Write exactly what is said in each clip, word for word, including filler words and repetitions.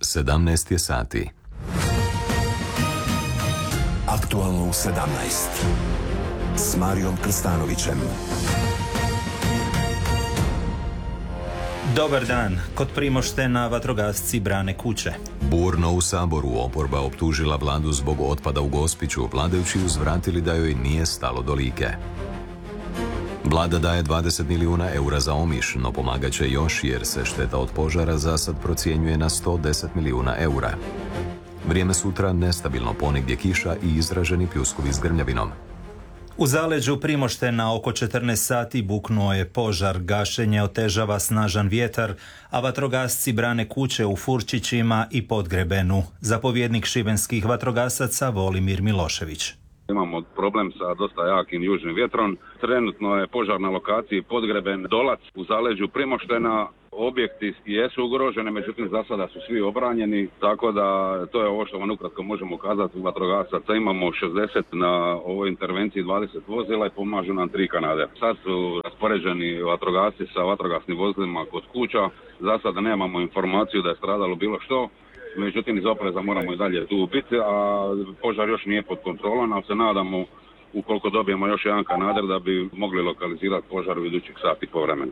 sedamnaest je sati. Aktualno u sedamnaest s Marijom Krstanovićem. Dobar dan. Kod Primoštena vatrogasci brane kuće. Burno u Saboru oporba optužila vladu zbog otpada u Gospiću, vladajući uzvratili da joj nije stalo do Like. Vlada daje dvadeset milijuna eura za Omiš, no pomagat će još jer se šteta od požara za sad procjenjuje na sto deset milijuna eura. Vrijeme sutra nestabilno, ponegdje kiša i izraženi pljuskovi s grmljavinom. U zaleđu Primoštena oko četrnaest sati buknuo je požar, gašenje otežava snažan vjetar, a vatrogasci brane kuće u Furčićima i Podgrebenu. Zapovjednik šibenskih vatrogasaca Volimir Milošević. Imamo problem sa dosta jakim južnim vjetrom. Trenutno je požar na lokaciji Podgreben Dolac u zaleđu Primoštena. Objekti jesu ugroženi, međutim za sada su svi obranjeni, tako da to je ovo što vam ukratko možemo kazati. Vatrogasaca imamo šezdeset na ovoj intervenciji, dvadeset vozila i pomažu nam tri kanade. Sad su raspoređeni vatrogasci sa vatrogasnim vozilima kod kuća. Za sada nemamo informaciju da je stradalo bilo što. Međutim, iz opreza moramo i dalje tu biti, a požar još nije pod kontrolom, ali se nadamo ukoliko dobijemo još jedan kanader da bi mogli lokalizirati požar u idućih sati po vremenu.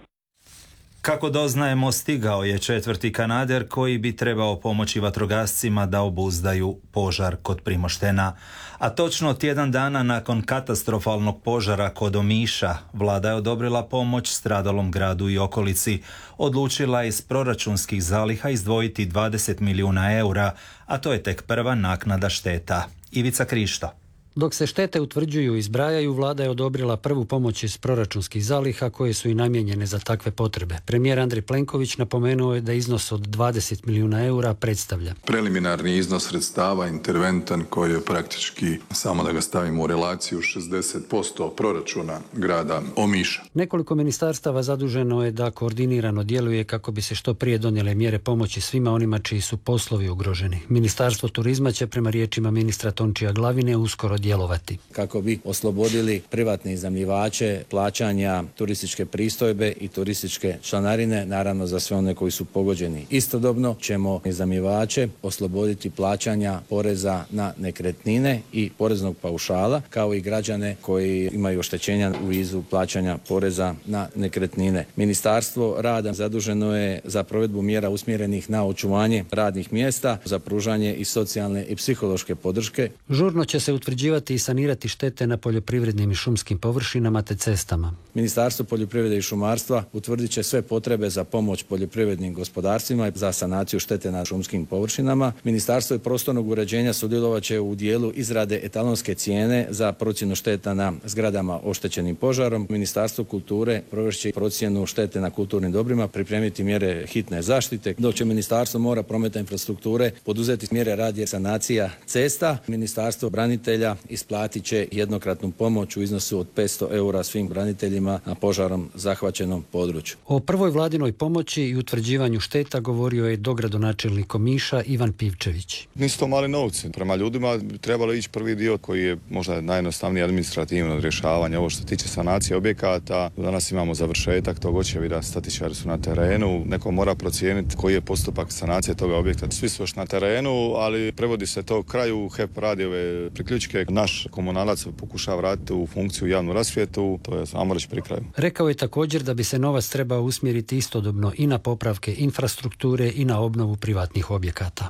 Kako doznajemo, stigao je četvrti kanader koji bi trebao pomoći vatrogascima da obuzdaju požar kod Primoštena. A točno tjedan dana nakon katastrofalnog požara kod Omiša, vlada je odobrila pomoć stradalom gradu i okolici. Odlučila je iz proračunskih zaliha izdvojiti dvadeset milijuna eura, a to je tek prva naknada šteta. Ivica Krišto. Dok se štete utvrđuju i zbrajaju, vlada je odobrila prvu pomoć iz proračunskih zaliha koje su i namijenjene za takve potrebe. Premijer Andrej Plenković napomenuo je da iznos od dvadeset milijuna eura predstavlja preliminarni iznos sredstava interventan koji je praktički, samo da ga stavimo u relaciju, šezdeset posto proračuna grada Omiša. Nekoliko ministarstava zaduženo je da koordinirano djeluje kako bi se što prije donijele mjere pomoći svima onima čiji su poslovi ugroženi. Ministarstvo turizma će prema riječima ministra Tončija Glavine uskoro djelovati kako bi oslobodili privatne iznajmljivače plaćanja turističke pristojbe i turističke članarine, naravno za sve one koji su pogođeni. Istodobno ćemo iznajmljivače osloboditi plaćanja poreza na nekretnine i poreznog paušala, kao i građane koji imaju oštećenja u vidu plaćanja poreza na nekretnine. Ministarstvo rada zaduženo je za provedbu mjera usmjerenih na očuvanje radnih mjesta, za pružanje i socijalne i psihološke podrške. Žurno će se utvrđivati i sanirati štete na poljoprivrednim i šumskim površinama te cestama. Ministarstvo poljoprivrede i šumarstva utvrdit će sve potrebe za pomoć poljoprivrednim gospodarstvima za sanaciju štete na šumskim površinama. Ministarstvo prostornog uređenja sudjelovat će u dijelu izrade etalonske cijene za procjenu šteta na zgradama oštećenim požarom. Ministarstvo kulture provest će procjenu štete na kulturnim dobrima, pripremiti mjere hitne zaštite, dok će Ministarstvo mora, prometa i infrastrukture poduzeti mjere radi sanacija cesta. Ministarstvo branitelja isplatit će jednokratnu pomoć u iznosu od petsto eura svim braniteljima na požarom zahvaćenom području. O prvoj vladinoj pomoći i utvrđivanju šteta govorio je dogradonačelnik Omiša Ivan Pivčević. Nisu to mali novci. Prema ljudima trebalo ići prvi dio koji je možda najjednostavniji administrativno rješavanje. Ovo što se tiče sanacije objekata, danas imamo završetak tog očevida, statičari su na terenu, neko mora procijeniti koji je postupak sanacije toga objekta. Svi su još na terenu, ali prevodi se to kraju, H E P radi ove priključke. Naš komunalac pokušava vratiti u funkciju javnu rasvjetu, to je samo reći pri kraju. Rekao je također da bi se novac trebao usmjeriti istodobno i na popravke infrastrukture i na obnovu privatnih objekata.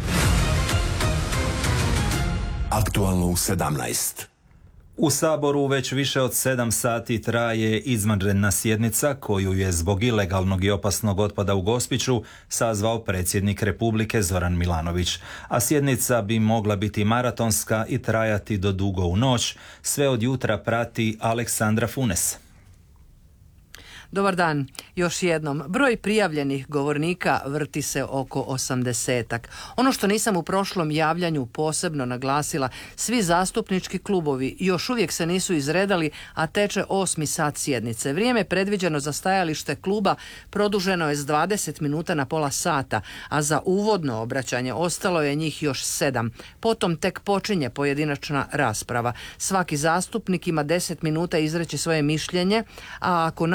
Aktualno u sedamnaest. U Saboru već više od sedam sati traje izvanredna sjednica koju je zbog ilegalnog i opasnog otpada u Gospiću sazvao predsjednik Republike Zoran Milanović. A sjednica bi mogla biti maratonska i trajati do dugo u noć. Sve od jutra prati Aleksandra Funes. Dobar dan. Još jednom, broj prijavljenih govornika vrti se oko osamdesetak. Ono što nisam u prošlom javljanju posebno naglasila, svi zastupnički klubovi još uvijek se nisu izredali, a teče osmi sat sjednice. Vrijeme predviđeno za stajalište kluba produženo je s dvadeset minuta na pola sata, a za uvodno obraćanje ostalo je njih još sedam. Potom tek počinje pojedinačna rasprava. Svaki zastupnik ima deset minuta izreći svoje mišljenje, a ako na to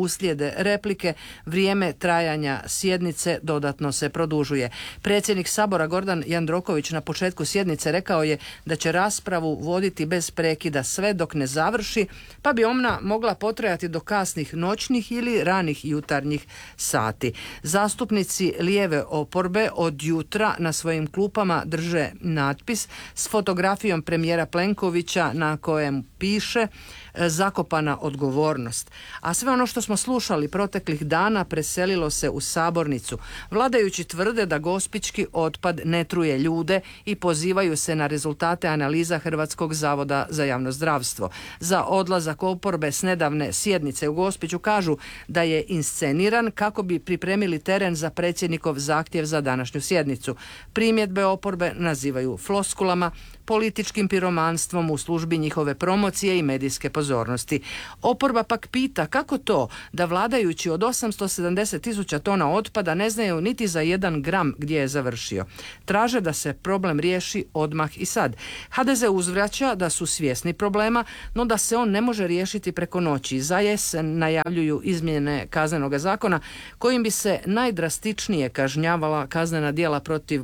uslijede replike, vrijeme trajanja sjednice dodatno se produžuje. Predsjednik Sabora Gordan Jandroković na početku sjednice rekao je da će raspravu voditi bez prekida sve dok ne završi, pa bi ona mogla potrajati do kasnih noćnih ili ranih jutarnjih sati. Zastupnici lijeve oporbe od jutra na svojim klupama drže natpis s fotografijom premijera Plenkovića na kojem piše zakopana odgovornost. A sve ono što smo slušali proteklih dana preselilo se u sabornicu. Vladajući tvrde da gospićki otpad ne truje ljude i pozivaju se na rezultate analiza Hrvatskog zavoda za javno zdravstvo. Za odlazak oporbe s nedavne sjednice u Gospiću kažu da je insceniran kako bi pripremili teren za predsjednikov zahtjev za današnju sjednicu. Primjedbe oporbe nazivaju floskulama, političkim piromanstvom u službi njihove promocije i medijske pozornosti. Oporba pak pita kako to da vladajući od osamsto sedamdeset tisuća tona otpada ne znaju niti za jedan gram gdje je završio. Traže da se problem riješi odmah i sad. ha de ze uzvraća da su svjesni problema, no da se on ne može riješiti preko noći. Za jesen najavljuju izmjene kaznenog zakona kojim bi se najdrastičnije kažnjavala kaznena djela protiv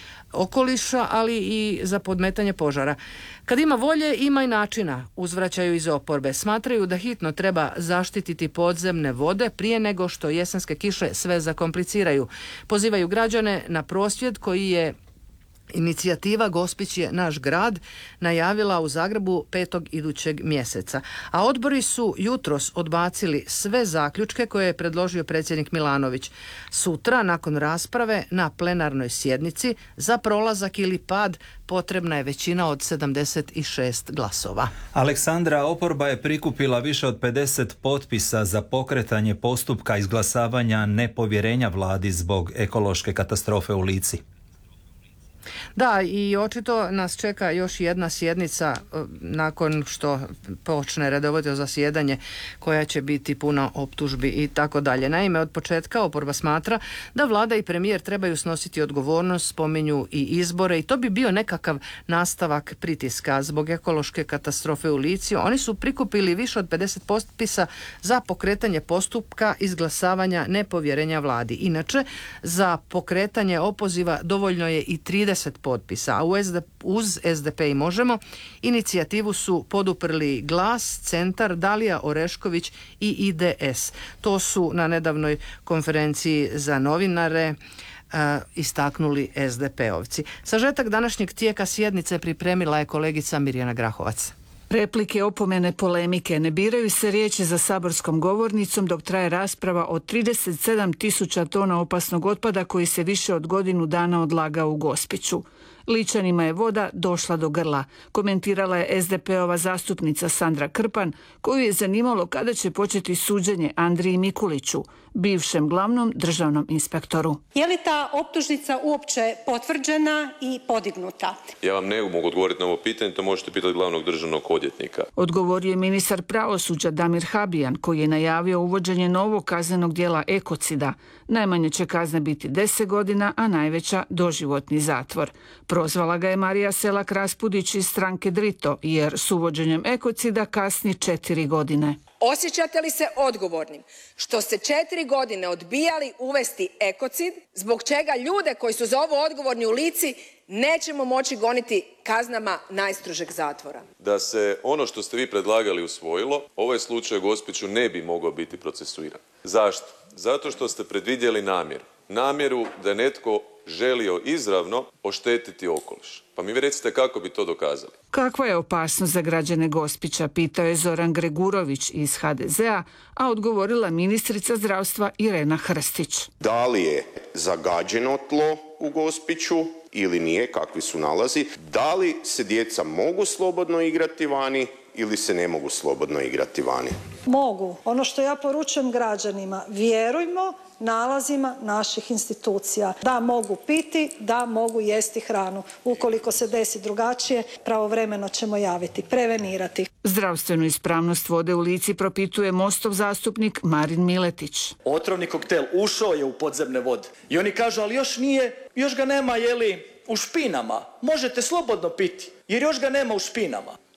okoliša, ali i za podmetanje požara. Kad ima volje, ima i načina, uzvraćaju iz oporbe. Smatraju da hitno treba zaštititi podzemne vode prije nego što jesenske kiše sve zakompliciraju. Pozivaju građane na prosvjed koji je inicijativa Gospić je naš grad najavila u Zagrebu petog idućeg mjeseca. A odbori su jutros odbacili sve zaključke koje je predložio predsjednik Milanović. Sutra, nakon rasprave na plenarnoj sjednici, za prolazak ili pad potrebna je većina od sedamdeset šest glasova. Aleksandra, oporba je prikupila više od pedeset potpisa za pokretanje postupka izglasavanja nepovjerenja vladi zbog ekološke katastrofe u Lici. Da, i očito nas čeka još jedna sjednica nakon što počne redovito zasjedanje koja će biti puna optužbi i tako dalje. Naime, od početka oporba smatra da vlada i premijer trebaju snositi odgovornost, spominju i izbore i to bi bio nekakav nastavak pritiska zbog ekološke katastrofe u Lici. Oni su prikupili više od pedeset potpisa za pokretanje postupka izglasavanja nepovjerenja vladi. Inače, za pokretanje opoziva dovoljno je i trideset potpisa, a uz es de pe i Možemo inicijativu su poduprli Glas, Centar, Dalija Orešković i i de es. To su na nedavnoj konferenciji za novinare uh, istaknuli es de pe-ovci. Sažetak današnjeg tijeka sjednice pripremila je kolegica Mirjana Grahovac. Replike, opomene, polemike ne biraju se riječi za saborskom govornicom dok traje rasprava o trideset sedam tisuća tona opasnog otpada koji se više od godinu dana odlagao u Gospiću. Ličanima je voda došla do grla, komentirala je es de pe-ova zastupnica Sandra Krpan, koju je zanimalo kada će početi suđenje Andriji Mikuliću, bivšem glavnom državnom inspektoru. Je li ta optužnica uopće potvrđena i podignuta? Ja vam ne mogu odgovoriti na ovo pitanje, to možete pitati glavnog državnog odvjetnika. Odgovorio je ministar pravosuđa Damir Habijan, koji je najavio uvođenje novog kaznenog djela ekocida. Najmanje će kazna biti deset godina, a najveća doživotni zatvor. Prozvala ga je Marija Selak Raspudić iz stranke Drito, jer s uvođenjem ekocida kasni četiri godine. Osjećate li se odgovornim što ste četiri godine odbijali uvesti ekocid, zbog čega ljude koji su za ovo odgovorni u Lici nećemo moći goniti kaznama najstrožeg zatvora? Da se ono što ste vi predlagali usvojilo, ovaj slučaj u Gospiću ne bi mogao biti procesuiran. Zašto? Zato što ste predvidjeli namjeru. Namjeru da je netko želio izravno oštetiti okoliš. Pa mi vi recite kako bi to dokazali. Kakva je opasnost za građane Gospića, pitao je Zoran Gregurović iz ha de zea, a odgovorila ministrica zdravstva Irena Hrstić. Da li je zagađeno tlo u Gospiću ili nije, kakvi su nalazi? Da li se djeca mogu slobodno igrati vani ili se ne mogu slobodno igrati vani? Mogu. Ono što ja poručujem građanima, vjerujmo nalazima naših institucija. Da mogu piti, da mogu jesti hranu. Ukoliko se desi drugačije, pravovremeno ćemo javiti, prevenirati. Zdravstvenu ispravnost vode u Lici propituje Mostov zastupnik Marin Miletić. Otrovni koktel ušao je u podzemne vode. I oni kažu, ali još nije, još ga nema, jeli, u špinama. Možete slobodno piti, jer još ga nema u špinama.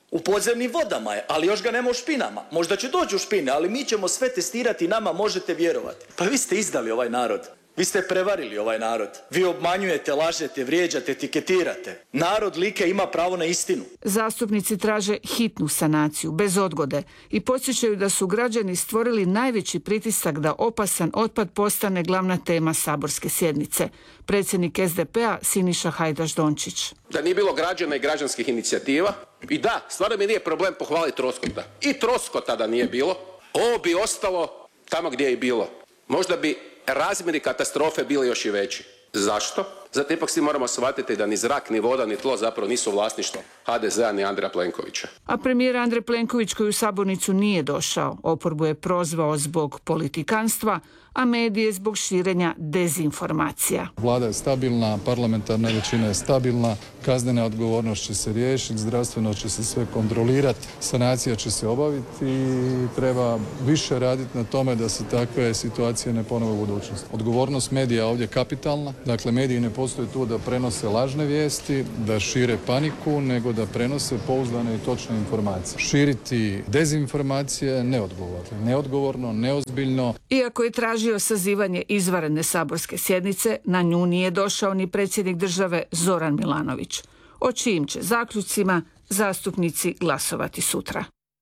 U podzemnim vodama je, ali još ga nema u špinama. Možda će doći u špine, ali mi ćemo sve testirati i nama možete vjerovati. Pa vi ste izdali ovaj narod. Vi ste prevarili ovaj narod. Vi obmanjujete, lažete, vrijeđate, etiketirate. Narod Like ima pravo na istinu. Zastupnici traže hitnu sanaciju, bez odgode, i podsjećaju da su građani stvorili najveći pritisak da opasan otpad postane glavna tema saborske sjednice. Predsjednik S D P-a Siniša Hajdaš Dončić. Da nije bilo građana i građanskih inicijativa, i da, stvarno mi nije problem pohvaliti Troskota. I Troskota da nije bilo, ovo bi ostalo tamo gdje je bilo. Možda bi razmjeri katastrofe bili još i veći. Zašto? Zato ipak svi moramo shvatiti da ni zrak, ni voda, ni tlo zapravo nisu vlasništvo H D Z-a ni Andreja Plenkovića. A premijer Andrej Plenković, koji u sabornicu nije došao, oporbu je prozvao zbog politikanstva, a medije zbog širenja dezinformacija. Vlada je stabilna, parlamentarna većina je stabilna, kaznena odgovornost će se riješiti, zdravstveno će se sve kontrolirati, sanacija će se obaviti i treba više raditi na tome da se takve situacije ne ponove u budućnosti. Odgovornost medija ovdje je kapitalna, dakle mediji ne postoje tu da prenose lažne vijesti, da šire paniku, nego da prenose pouzdane i točne informacije. Širiti dezinformacije je neodgovorno, neodgovorno, neozbiljno. Iako je tražio sazivanje izvanredne saborske sjednice, na nju nije došao ni predsjednik države Zoran Milanović. O čijim će zaključcima zastupnici glasovati sutra.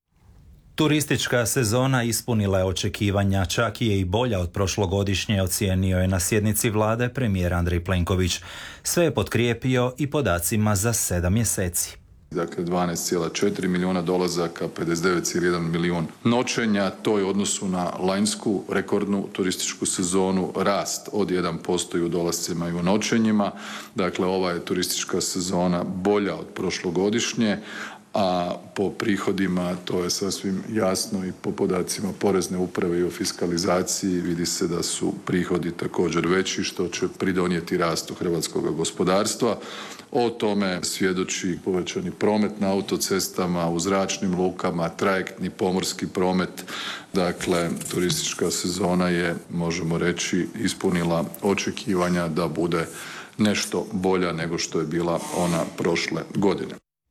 Turistička sezona ispunila je očekivanja, čak je i bolja od prošlogodišnje, ocijenio je na sjednici vlade premijer Andrej Plenković. Sve je potkrijepio i podacima za sedam mjeseci. Dakle, dvanaest zarez četiri milijuna dolazaka, pedeset devet zarez jedan milijun noćenja, to je u odnosu na lanjsku rekordnu turističku sezonu rast od jedan posto i u dolascima i u noćenjima. Dakle, ova je turistička sezona bolja od prošlogodišnje, a po prihodima to je sasvim jasno i po podacima Porezne uprave i o fiskalizaciji vidi se da su prihodi također veći, što će pridonijeti rastu hrvatskog gospodarstva. O tome svjedoči povećani promet na autocestama, u zračnim lukama, trajektni pomorski promet. Dakle, turistička sezona je, možemo reći, ispunila očekivanja da bude nešto bolja nego što je bila ona prošle godine.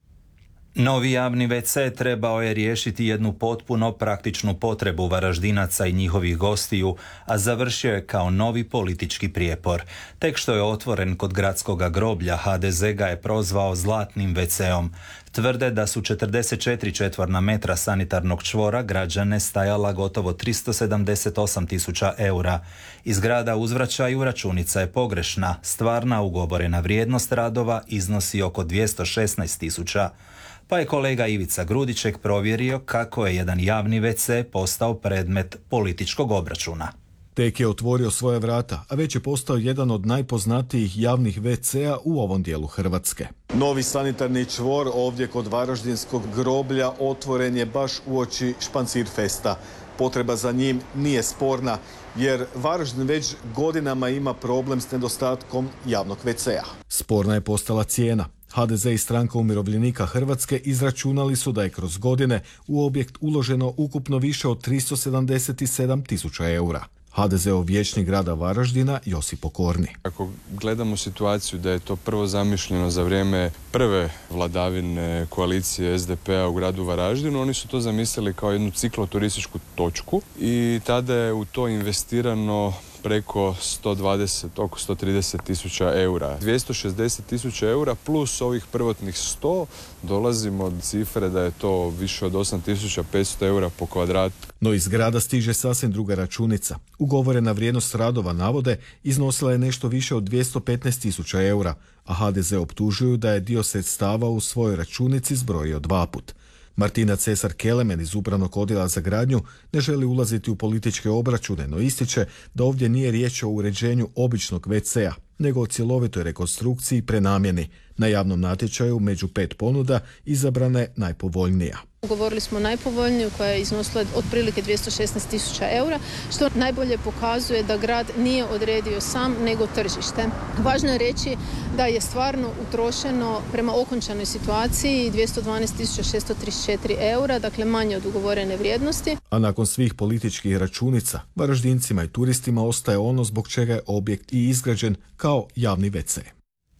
Novi javni ve ce trebao je riješiti jednu potpuno praktičnu potrebu Varaždinaca i njihovih gostiju, a završio je kao novi politički prijepor. Tek što je otvoren kod gradskog groblja, ha de ze ga je prozvao zlatnim ve ceom. Tvrde da su četrdeset četiri četvorna metra sanitarnog čvora građane stajala gotovo tristo sedamdeset osam tisuća eura. Iz grada uzvraćaju, računica je pogrešna. Stvarna ugovorena vrijednost radova iznosi oko dvjesto šesnaest tisuća. Pa je kolega Ivica Grudiček provjerio kako je jedan javni ve ce postao predmet političkog obračuna. Tek je otvorio svoje vrata, a već je postao jedan od najpoznatijih javnih ve cea u ovom dijelu Hrvatske. Novi sanitarni čvor ovdje kod Varaždinskog groblja otvoren je baš uoči Špancir festa. Potreba za njim nije sporna, jer Varaždin već godinama ima problem s nedostatkom javnog ve cea. Sporna je postala cijena. ha de ze i Stranka umirovljenika Hrvatske izračunali su da je kroz godine u objekt uloženo ukupno više od tristo sedamdeset sedam tisuća eura. ha de zeov vijećnik grada Varaždina Josip Pokorni. Ako gledamo situaciju da je to prvo zamišljeno za vrijeme prve vladavine koalicije es de pe-a u gradu Varaždinu, oni su to zamislili kao jednu cikloturističku točku i tada je u to investirano preko sto dvadeset, oko sto trideset tisuća eura. dvjesto šezdeset tisuća eura plus ovih prvotnih sto, dolazimo od cifre da je to više od osam tisuća petsto eura po kvadratu. No iz grada stiže sasvim druga računica. Ugovorena vrijednost radova, navode, iznosila je nešto više od dvjesto petnaest tisuća eura, a ha de ze optužuju da je dio sredstava u svojoj računici zbrojio dva put. Martina Cesar-Kelemen iz Upravnog odjela za gradnju ne želi ulaziti u političke obračune, no ističe da ovdje nije riječ o uređenju običnog ve cea, nego o cjelovitoj rekonstrukciji i prenamjeni. Na javnom natječaju među pet ponuda izabrana je najpovoljnija. Ugovorili smo najpovoljniju koja je iznosila otprilike dvjesto šesnaest tisuća eura, što najbolje pokazuje da grad nije odredio sam nego tržište. Važno je reći da je stvarno utrošeno prema okončanoj situaciji dvjesto dvanaest tisuća šesto trideset četiri eura, dakle manje od ugovorene vrijednosti. A nakon svih političkih računica, Varaždincima i turistima ostaje ono zbog čega je objekt i izgrađen kao javni ve ce.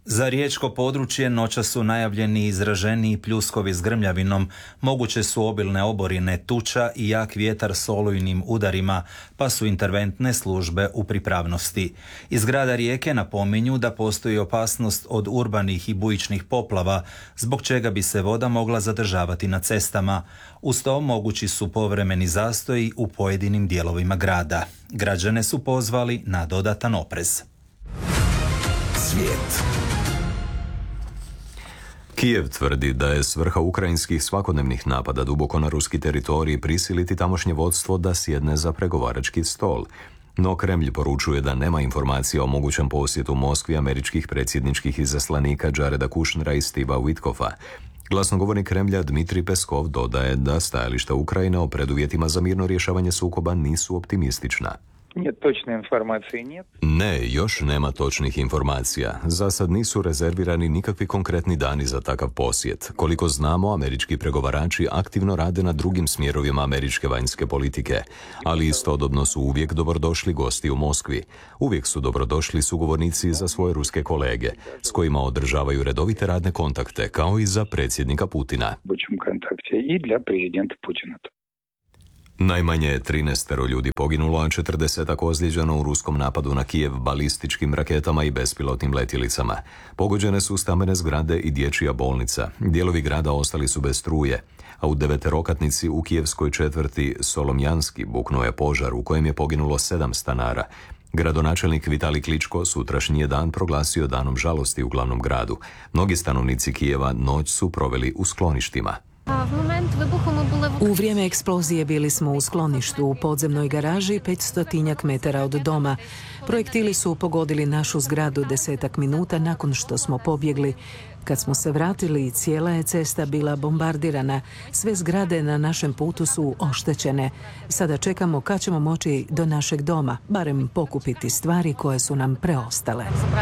Za riječko područje noćas su najavljeni izraženiji pljuskovi s grmljavinom, moguće su obilne oborine, tuča i jak vjetar s olujnim udarima, pa su interventne službe u pripravnosti. Iz grada Rijeke napominju da postoji opasnost od urbanih i bujičnih poplava, zbog čega bi se voda mogla zadržavati na cestama. Uz to mogući su povremeni zastoji u pojedinim dijelovima grada. Građane su pozvali na dodatan oprez. Svijet. Kijev tvrdi da je svrha ukrajinskih svakodnevnih napada duboko na ruski teritorij prisiliti tamošnje vodstvo da sjedne za pregovarački stol. No Kremlj poručuje da nema informacija o mogućem posjetu Moskvi američkih predsjedničkih izaslanika Jareda Kushnera i Steva Witkoffa. Glasnogovornik Kremlja Dmitrij Peskov dodaje da stajališta Ukrajine o preduvjetima za mirno rješavanje sukoba nisu optimistična. Ne, još nema točnih informacija. Za sad nisu rezervirani nikakvi konkretni dani za takav posjet. Koliko znamo, američki pregovarači aktivno rade na drugim smjerovima američke vanjske politike, ali istodobno su uvijek dobrodošli gosti u Moskvi. Uvijek su dobrodošli sugovornici za svoje ruske kolege, s kojima održavaju redovite radne kontakte, kao i za predsjednika Putina. Najmanje je trinaestero ljudi poginulo, a četrdesetak ozlijeđeno u ruskom napadu na Kijev balističkim raketama i bespilotnim letjelicama. Pogođene su stambene zgrade i dječja bolnica. Dijelovi grada ostali su bez struje, a u deveterokatnici u kijevskoj četvrti Solomjanski buknuo je požar u kojem je poginulo sedam stanara. Gradonačelnik Vitalij Kličko sutrašnji je dan proglasio danom žalosti u glavnom gradu. Mnogi stanovnici Kijeva noć su proveli u skloništima. U vrijeme eksplozije bili smo u skloništu u podzemnoj garaži petstotinjak metara od doma. Projektili su pogodili našu zgradu desetak minuta nakon što smo pobjegli. Kad smo se vratili, cijela je cesta bila bombardirana. Sve zgrade na našem putu su oštećene. Sada čekamo kad ćemo moći do našeg doma, barem pokupiti stvari koje su nam preostale.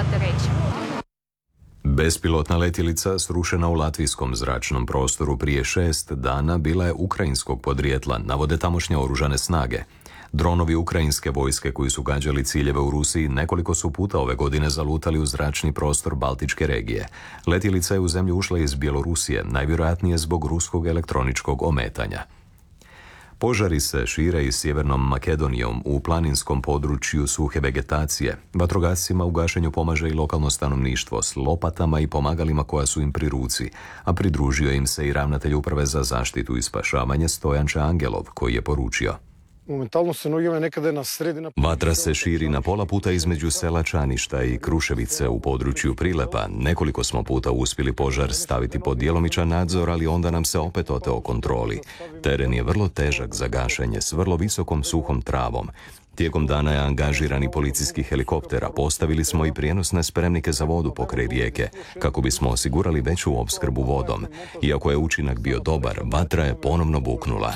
Bespilotna letjelica srušena u latvijskom zračnom prostoru prije šest dana bila je ukrajinskog podrijetla, navode tamošnje oružane snage. Dronovi ukrajinske vojske koji su gađali ciljeve u Rusiji nekoliko su puta ove godine zalutali u zračni prostor Baltičke regije. Letjelica je u zemlju ušla iz Bjelorusije, najvjerojatnije zbog ruskog elektroničkog ometanja. Požari se šire i sjevernom Makedonijom u planinskom području suhe vegetacije. Vatrogascima u gašenju pomaže i lokalno stanovništvo s lopatama i pomagalima koja su im pri ruci, a pridružio im se i ravnatelj uprave za zaštitu i spašavanje Stojanče Angelov, koji je poručio: Momentalno se nogile nekada na sredina... Vatra se širi na pola puta između sela Čaništa i Kruševice u području Prilepa. Nekoliko smo puta uspjeli požar staviti pod djelomičan nadzor, ali onda nam se opet oteo kontroli. Teren je vrlo težak za gašenje s vrlo visokom suhom travom. Tijekom dana je angažirani policijski helikoptera, postavili smo i prijenosne spremnike za vodu pokraj rijeke, kako bismo osigurali veću opskrbu vodom. Iako je učinak bio dobar, vatra je ponovno buknula.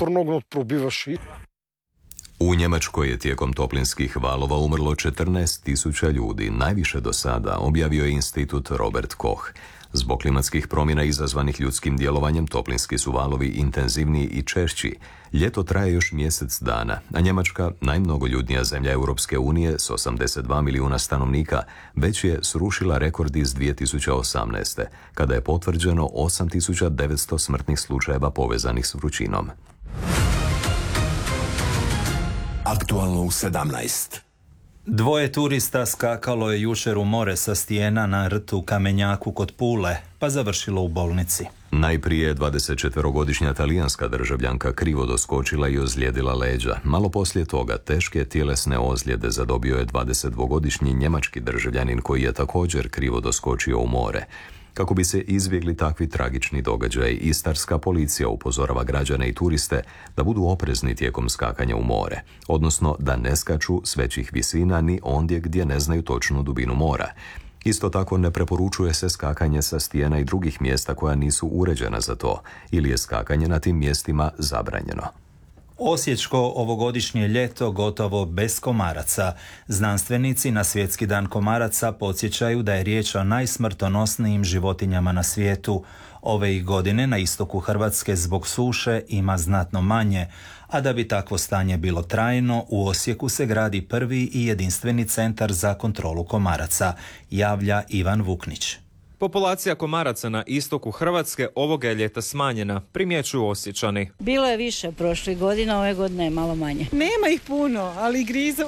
U Njemačkoj je tijekom toplinskih valova umrlo četrnaest tisuća ljudi, najviše do sada, objavio je institut Robert Koch. Zbog klimatskih promjena izazvanih ljudskim djelovanjem toplinski su valovi intenzivniji i češći. Ljeto traje još mjesec dana, a Njemačka, najmnogoljudnija zemlja Europske unije s osamdeset dva milijuna stanovnika, već je srušila rekord iz dvije tisuće osamnaeste. kada je potvrđeno osam tisuća devetsto smrtnih slučajeva povezanih s vrućinom. Aktualno u sedamnaest. Dvoje turista skakalo je jučer u more sa stijena na rtu Kamenjaku kod Pule, pa završilo u bolnici. Najprije dvadesetčetverogodišnja talijanska državljanka krivo doskočila i ozlijedila leđa. Malo poslije toga teške tjelesne ozljede zadobio je dvadesetdvogodišnji njemački državljanin koji je također krivo doskočio u more. Kako bi se izbjegli takvi tragični događaji, istarska policija upozorava građane i turiste da budu oprezni tijekom skakanja u more, odnosno da ne skaču s većih visina ni ondje gdje ne znaju točnu dubinu mora. Isto tako ne preporučuje se skakanje sa stijena i drugih mjesta koja nisu uređena za to, ili je skakanje na tim mjestima zabranjeno. Osječko ovogodišnje ljeto gotovo bez komaraca. Znanstvenici na Svjetski dan komaraca podsjećaju da je riječ o najsmrtonosnijim životinjama na svijetu. Ove i godine na istoku Hrvatske zbog suše ima znatno manje, a da bi takvo stanje bilo trajno, u Osijeku se gradi prvi i jedinstveni centar za kontrolu komaraca, javlja Ivan Vuknić. Populacija komaraca na istoku Hrvatske ovoga je ljeta smanjena, primjećuju Osječani. Bilo je više prošle godine, ove godine je malo manje. Nema ih puno, ali grizu.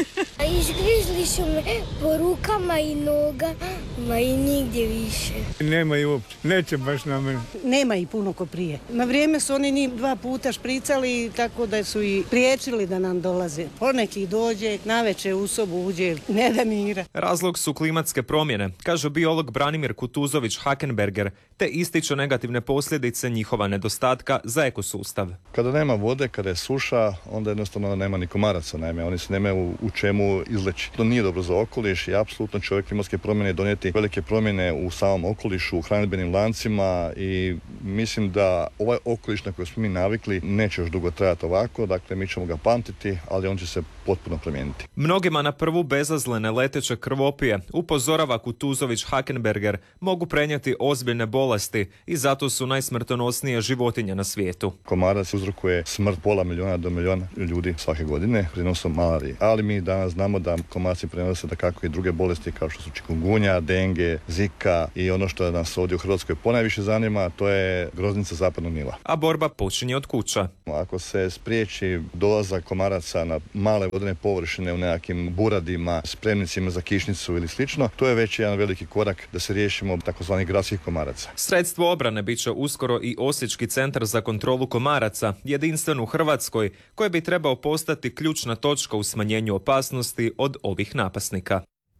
Izgrizli su me po rukama i nogama i nigdje više. Nema ih uopće, neće baš na mene. Nema ih puno ko prije. Na vrijeme su oni njih dva puta špricali, tako da su i priječili da nam dolaze. Poneki dođe, navečer u sobu uđe, ne da mira. Razlog su klimatske promjene, kaže biolog Branimir Kutuzović-Hakenberger, te ističe negativne posljedice njihova nedostatka za ekosustav. Kada nema vode, kada je suša, onda jednostavno nema ni komaraca, naime, oni se nemaju u čemu izleći. To nije dobro za okoliš i apsolutno će ove klimatske promjene donijeti velike promjene u samom okolišu, u hranidbenim lancima i mislim da ovaj okoliš na koji smo mi navikli neće još dugo trajati ovako, dakle mi ćemo ga pamtiti, ali on će se potpuno promijeniti. Mnogima na prvu bezazlene leteće krvopije, upozorava Kutuzović-Hakenberger, mogu prenijeti ozbiljne bolesti i zato su najsmrtonosnije životinje na svijetu. Komarac uzrokuje smrt pola milijuna do milijuna ljudi svake godine prenosom malarije. Ali mi danas znamo da komarci prenose da kako i druge bolesti kao što su čikungunja, denge, zika i ono što nas ovdje u Hrvatskoj ponajviše zanima, to je groznica zapadnog Nila. A borba počinje od kuća. Ako se spriječi dolazak komaraca na male vodene površine u nekakvim buradima, spremnicima za kišnicu ili slično, to je već jedan veliki korak da se riješimo takozvanih gradskih komaraca. Sredstvo obrane bit će uskoro i Osječki centar za kontrolu komaraca, jedinstven u Hrvatskoj, koji bi trebao postati ključna točka u smanjenju opasnosti od ovih napasnika.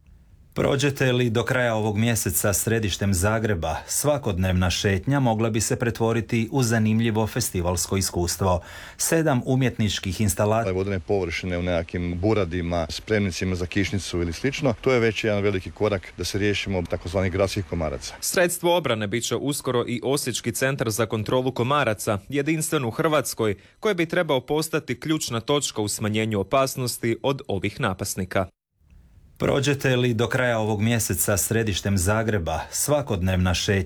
Prođete li do kraja ovog mjeseca središtem Zagreba, svakodnevna šetnja mogla bi se pretvoriti u zanimljivo festivalsko iskustvo. Sedam umjetničkih instalacija vodene površine u nekakvim buradima, spremnicima za kišnicu ili slično, to je već jedan veliki korak da se riješimo takozvanih gradskih komaraca. Sredstvo obrane bit će uskoro i Osječki centar za kontrolu komaraca, jedinstven u Hrvatskoj, koji bi trebao postati ključna točka u smanjenju opasnosti od ovih napasnika. Prođete li do kraja ovog mjeseca središtem Zagreba, svakodnevna šetnja